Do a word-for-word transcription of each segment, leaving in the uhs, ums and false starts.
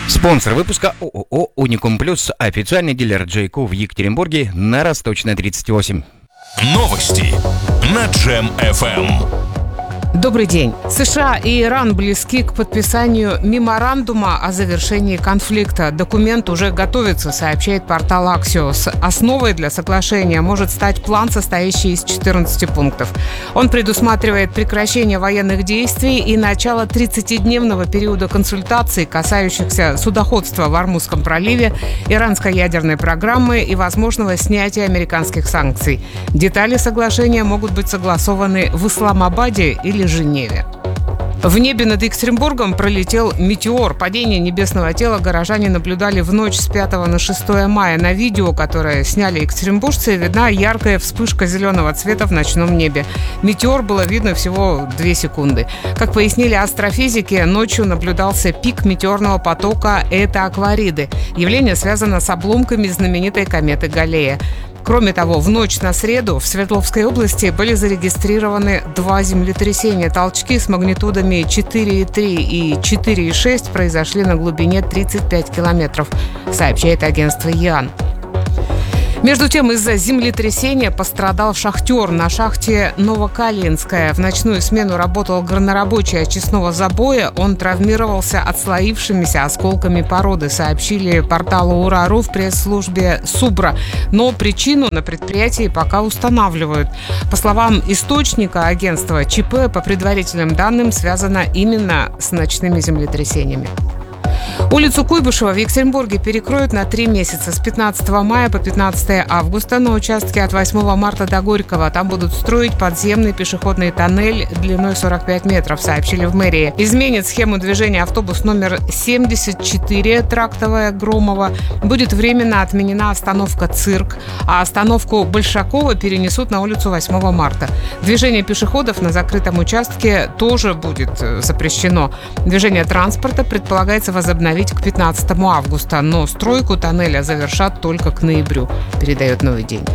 Спонсор выпуска ООО «Уникум Плюс», официальный дилер Джейко в Екатеринбурге на Росточной тридцать восемь. Новости на Джем эф эм. Добрый день. США и Иран близки к подписанию меморандума о завершении конфликта. Документ уже готовится, сообщает портал Axios. Основой для соглашения может стать план, состоящий из четырнадцати пунктов. Он предусматривает прекращение военных действий и начало тридцатидневного периода консультаций, касающихся судоходства в Ормузском проливе, иранской ядерной программы и возможного снятия американских санкций. Детали соглашения могут быть согласованы в Исламабаде или Женеве. В небе над Екатеринбургом пролетел метеор. Падение небесного тела горожане наблюдали в ночь с пятого на шестое мая. На видео, которое сняли екатеринбуржцы, видна яркая вспышка зеленого цвета в ночном небе. Метеор было видно всего две секунды. Как пояснили астрофизики, ночью наблюдался пик метеорного потока «Это Аквариды». Явление связано с обломками знаменитой кометы Галлея. Кроме того, в ночь на среду в Свердловской области были зарегистрированы два землетрясения. Толчки с магнитудами четыре и три и четыре и шесть произошли на глубине тридцать пять километров, сообщает агентство ЯН. Между тем, из-за землетрясения пострадал шахтер на шахте Новокалинская. В ночную смену работал горнорабочий очистного забоя. Он травмировался отслоившимися осколками породы, сообщили порталу Ура.ру в пресс-службе СУБРа. Но причину на предприятии пока устанавливают. По словам источника агентства, ЧП, по предварительным данным, связано именно с ночными землетрясениями. Улицу Куйбышева в Екатеринбурге перекроют на три месяца с пятнадцатого мая по пятнадцатое августа на участке от восьмого марта до Горького. Там будут строить подземный пешеходный тоннель длиной сорок пять метров, сообщили в мэрии. Изменит схему движения автобус номер семьдесят четыре трактовая Громова. Будет временно отменена остановка «Цирк», а остановку Большакова перенесут на улицу восьмого марта. Движение пешеходов на закрытом участке тоже будет запрещено. Движение транспорта предполагается возобновить к пятнадцатому августа, но стройку тоннеля завершат только к ноябрю, передает «Новый день».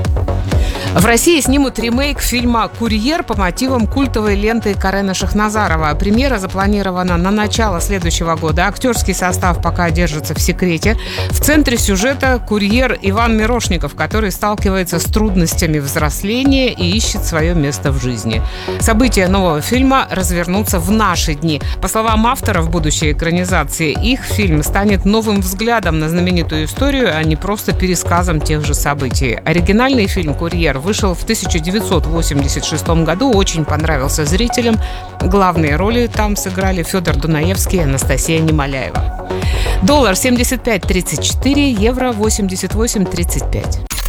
В России снимут ремейк фильма «Курьер» по мотивам культовой ленты Карена Шахназарова. Премьера запланирована на начало следующего года. Актерский состав пока держится в секрете. В центре сюжета курьер Иван Мирошников, который сталкивается с трудностями взросления и ищет свое место в жизни. События нового фильма развернутся в наши дни. По словам авторов будущей экранизации, их фильм станет новым взглядом на знаменитую историю, а не просто пересказом тех же событий. Оригинальный фильм «Курьер» вышел в тысяча девятьсот восемьдесят шестом году, очень понравился зрителям. Главные роли там сыграли Федор Дунаевский и Анастасия Немоляева. Доллар семьдесят пять тридцать четыре, евро восемьдесят восемь тридцать пять.